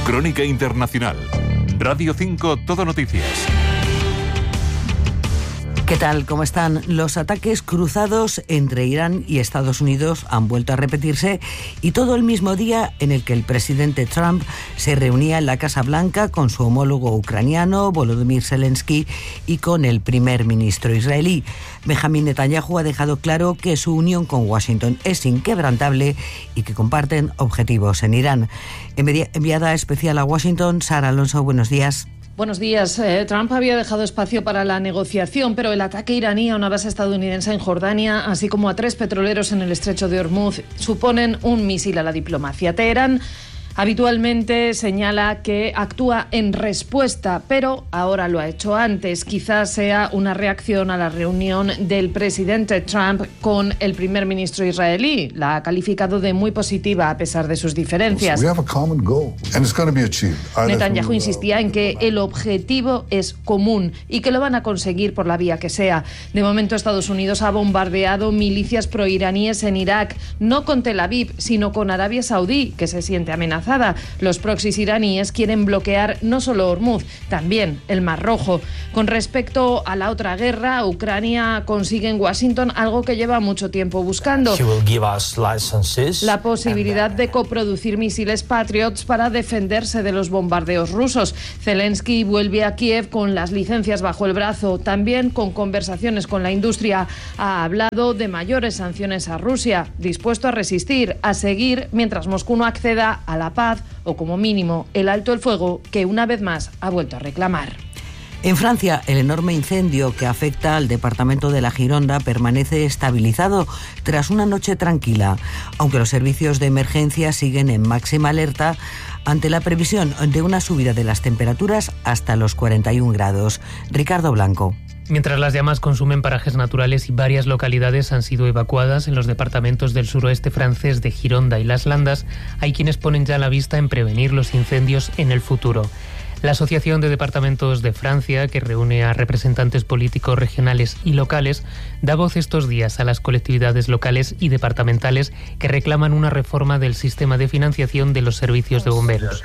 Crónica Internacional. Radio 5 Todo Noticias. ¿Qué tal? ¿Cómo están? Los ataques cruzados entre Irán y Estados Unidos han vuelto a repetirse, y todo el mismo día en el que el presidente Trump se reunía en la Casa Blanca con su homólogo ucraniano, Volodymyr Zelensky, y con el primer ministro israelí. Benjamin Netanyahu ha dejado claro que su unión con Washington es inquebrantable y que comparten objetivos en Irán. Enviada especial a Washington, Sara Alonso, buenos días. Buenos días. Trump había dejado espacio para la negociación, pero el ataque iraní a una base estadounidense en Jordania, así como a 3 petroleros en el estrecho de Hormuz, suponen un misil a la diplomacia. Teherán habitualmente señala que actúa en respuesta, pero ahora lo ha hecho antes. Quizás sea una reacción a la reunión del presidente Trump con el primer ministro israelí. La ha calificado de muy positiva a pesar de sus diferencias. Netanyahu insistía en que el objetivo es común y que lo van a conseguir por la vía que sea. De momento, Estados Unidos ha bombardeado milicias proiraníes en Irak, no con Tel Aviv, sino con Arabia Saudí, que se siente amenazada. Los proxies iraníes quieren bloquear no solo Hormuz, también el Mar Rojo. Con respecto a la otra guerra, Ucrania consigue en Washington algo que lleva mucho tiempo buscando: la posibilidad de coproducir misiles Patriots para defenderse de los bombardeos rusos. Zelensky vuelve a Kiev con las licencias bajo el brazo, también con conversaciones con la industria. Ha hablado de mayores sanciones a Rusia, dispuesto a resistir, a seguir mientras Moscú no acceda a la paz o, como mínimo, el alto el fuego que una vez más ha vuelto a reclamar. En Francia, el enorme incendio que afecta al departamento de la Gironda permanece estabilizado tras una noche tranquila, aunque los servicios de emergencia siguen en máxima alerta ante la previsión de una subida de las temperaturas hasta los 41 grados. Ricardo Blanco. Mientras las llamas consumen parajes naturales y varias localidades han sido evacuadas en los departamentos del suroeste francés de Gironda y Las Landas, hay quienes ponen ya la vista en prevenir los incendios en el futuro. La Asociación de Departamentos de Francia, que reúne a representantes políticos regionales y locales, da voz estos días a las colectividades locales y departamentales que reclaman una reforma del sistema de financiación de los servicios de bomberos.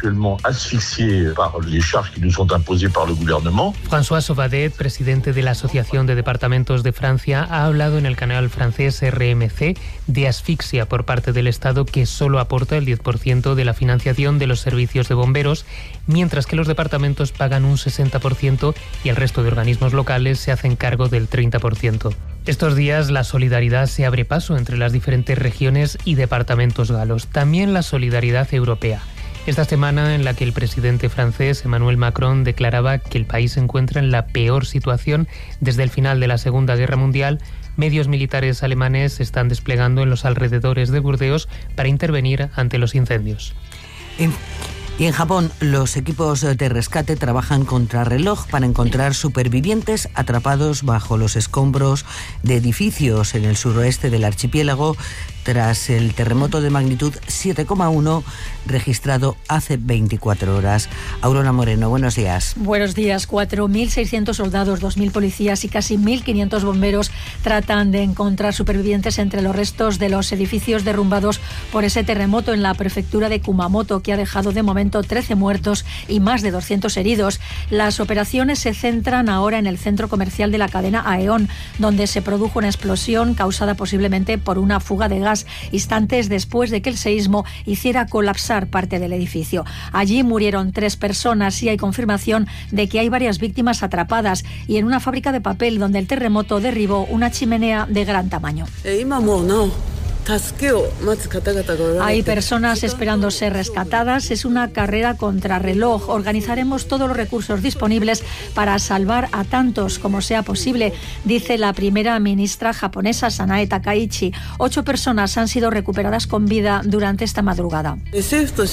François Sauvadet, presidente de la Asociación de Departamentos de Francia, ha hablado en el canal francés RMC de asfixia por parte del Estado, que solo aporta el 10% de la financiación de los servicios de bomberos, mientras que los departamentos pagan un 60% y el resto de organismos locales se hacen cargo del 30%. Estos días la solidaridad se abre paso entre las diferentes regiones y departamentos galos, también la solidaridad europea. Esta semana, en la que el presidente francés Emmanuel Macron declaraba que el país se encuentra en la peor situación desde el final de la Segunda Guerra Mundial, medios militares alemanes se están desplegando en los alrededores de Burdeos para intervenir ante los incendios. Y en Japón, los equipos de rescate trabajan contrarreloj para encontrar supervivientes atrapados bajo los escombros de edificios en el suroeste del archipiélago tras el terremoto de magnitud 7,1 registrado hace 24 horas. Aurora Moreno, buenos días. Buenos días. 4.600 soldados, 2.000 policías y casi 1.500 bomberos tratan de encontrar supervivientes entre los restos de los edificios derrumbados por ese terremoto en la prefectura de Kumamoto, que ha dejado de momento 13 muertos y más de 200 heridos. Las operaciones se centran ahora en el centro comercial de la cadena Aeon, donde se produjo una explosión causada posiblemente por una fuga de gas instantes después de que el seísmo hiciera colapsar parte del edificio. Allí murieron 3 personas y hay confirmación de que hay varias víctimas atrapadas, y en una fábrica de papel donde el terremoto derribó una chimenea de gran tamaño. Hay personas esperando ser rescatadas. Es una carrera contrarreloj. Organizaremos todos los recursos disponibles para salvar a tantos como sea posible, dice la primera ministra japonesa, Sanae Takaichi. 8 personas han sido recuperadas con vida durante esta madrugada. Y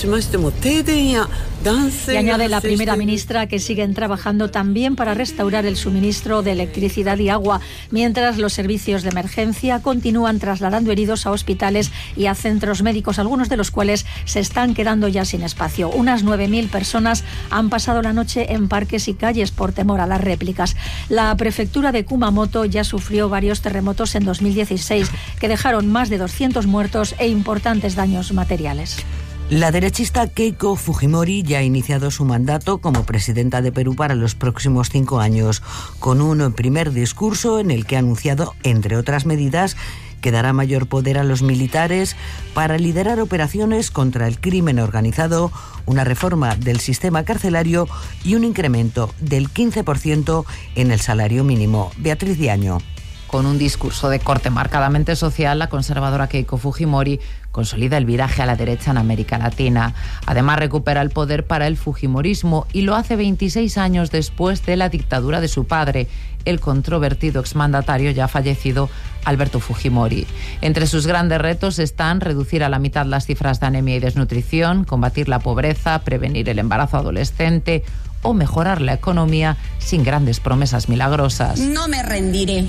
añade la primera ministra que siguen trabajando también para restaurar el suministro de electricidad y agua, mientras los servicios de emergencia continúan trasladando heridos a hospitales y a centros médicos, algunos de los cuales se están quedando ya sin espacio. Unas 9.000 personas han pasado la noche en parques y calles por temor a las réplicas. La prefectura de Kumamoto ya sufrió varios terremotos en 2016 que dejaron más de 200 muertos e importantes daños materiales. La derechista Keiko Fujimori ya ha iniciado su mandato como presidenta de Perú para los próximos 5 años, con un primer discurso en el que ha anunciado, entre otras medidas, que dará mayor poder a los militares para liderar operaciones contra el crimen organizado, una reforma del sistema carcelario y un incremento del 15% en el salario mínimo. Beatriz Diaño. Con un discurso de corte marcadamente social, la conservadora Keiko Fujimori consolida el viraje a la derecha en América Latina. Además, recupera el poder para el fujimorismo y lo hace 26 años después de la dictadura de su padre, el controvertido exmandatario ya fallecido Alberto Fujimori. Entre sus grandes retos están reducir a la mitad las cifras de anemia y desnutrición, combatir la pobreza, prevenir el embarazo adolescente o mejorar la economía sin grandes promesas milagrosas. No me rendiré.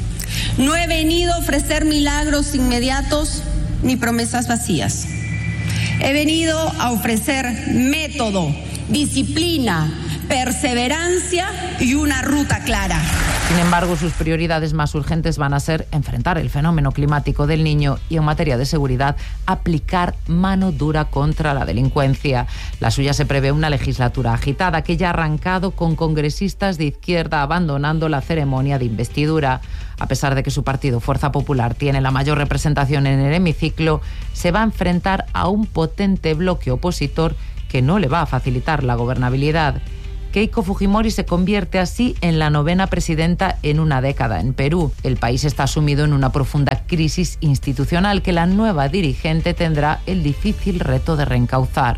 No he venido a ofrecer milagros inmediatos ni promesas vacías. He venido a ofrecer método, disciplina, perseverancia y una ruta clara. Sin embargo, sus prioridades más urgentes van a ser enfrentar el fenómeno climático del Niño y, en materia de seguridad, aplicar mano dura contra la delincuencia. La suya se prevé una legislatura agitada que ya ha arrancado con congresistas de izquierda abandonando la ceremonia de investidura. A pesar de que su partido Fuerza Popular tiene la mayor representación en el hemiciclo, se va a enfrentar a un potente bloque opositor que no le va a facilitar la gobernabilidad. Keiko Fujimori se convierte así en la 9ª presidenta en una década en Perú. El país está sumido en una profunda crisis institucional que la nueva dirigente tendrá el difícil reto de reencauzar.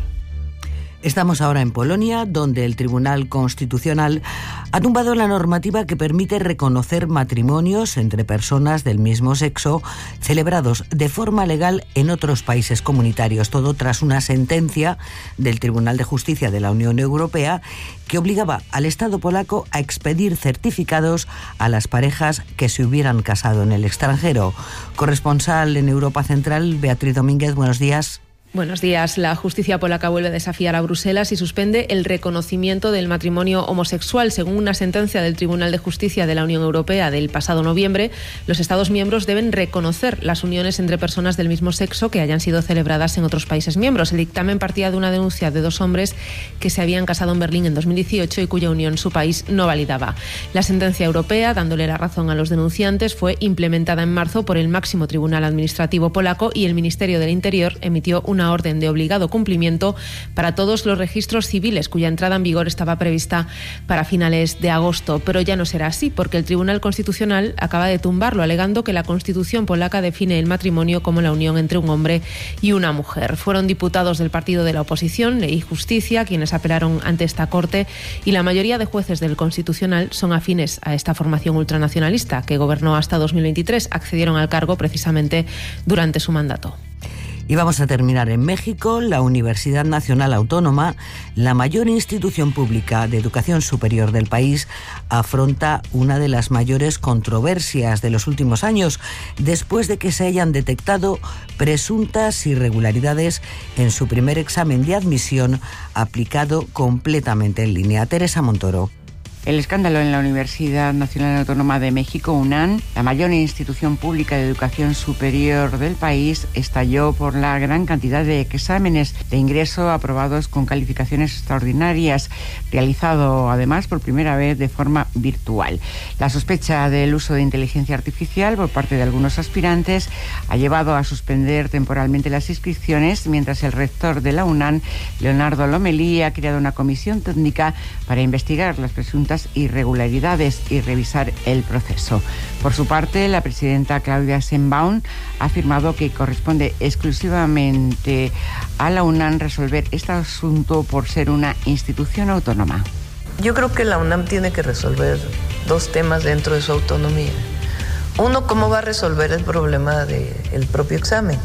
Estamos ahora en Polonia, donde el Tribunal Constitucional ha tumbado la normativa que permite reconocer matrimonios entre personas del mismo sexo celebrados de forma legal en otros países comunitarios. Todo tras una sentencia del Tribunal de Justicia de la Unión Europea que obligaba al Estado polaco a expedir certificados a las parejas que se hubieran casado en el extranjero. Corresponsal en Europa Central, Beatriz Domínguez, buenos días. Buenos días. La justicia polaca vuelve a desafiar a Bruselas y suspende el reconocimiento del matrimonio homosexual. Según una sentencia del Tribunal de Justicia de la Unión Europea del pasado noviembre, los Estados miembros deben reconocer las uniones entre personas del mismo sexo que hayan sido celebradas en otros países miembros. El dictamen partía de una denuncia de 2 hombres que se habían casado en Berlín en 2018 y cuya unión su país no validaba. La sentencia europea, dándole la razón a los denunciantes, fue implementada en marzo por el máximo tribunal administrativo polaco y el Ministerio del Interior emitió una orden de obligado cumplimiento para todos los registros civiles cuya entrada en vigor estaba prevista para finales de agosto. Pero ya no será así, porque el Tribunal Constitucional acaba de tumbarlo, alegando que la Constitución polaca define el matrimonio como la unión entre un hombre y una mujer. Fueron diputados del partido de la oposición, Ley y Justicia, quienes apelaron ante esta Corte, y la mayoría de jueces del Constitucional son afines a esta formación ultranacionalista que gobernó hasta 2023. Accedieron al cargo precisamente durante su mandato. Y vamos a terminar en México. La Universidad Nacional Autónoma, la mayor institución pública de educación superior del país, afronta una de las mayores controversias de los últimos años, después de que se hayan detectado presuntas irregularidades en su primer examen de admisión aplicado completamente en línea. Teresa Montoro. El escándalo en la Universidad Nacional Autónoma de México, UNAM, la mayor institución pública de educación superior del país, estalló por la gran cantidad de exámenes de ingreso aprobados con calificaciones extraordinarias, realizado además por primera vez de forma virtual. La sospecha del uso de inteligencia artificial por parte de algunos aspirantes ha llevado a suspender temporalmente las inscripciones, mientras el rector de la UNAM, Leonardo Lomelí, ha creado una comisión técnica para investigar las presuntas irregularidades y revisar el proceso. Por su parte, la presidenta Claudia Sheinbaum ha afirmado que corresponde exclusivamente a la UNAM resolver este asunto por ser una institución autónoma. Yo creo que la UNAM tiene que resolver 2 temas dentro de su autonomía. Uno, cómo va a resolver el problema del propio examen.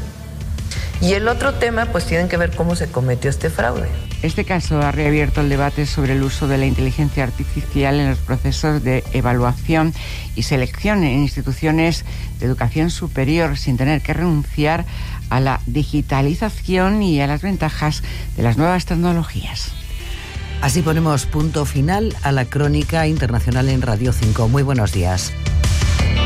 Y el otro tema, pues tienen que ver cómo se cometió este fraude. Este caso ha reabierto el debate sobre el uso de la inteligencia artificial en los procesos de evaluación y selección en instituciones de educación superior, sin tener que renunciar a la digitalización y a las ventajas de las nuevas tecnologías. Así ponemos punto final a la crónica internacional en Radio 5. Muy buenos días.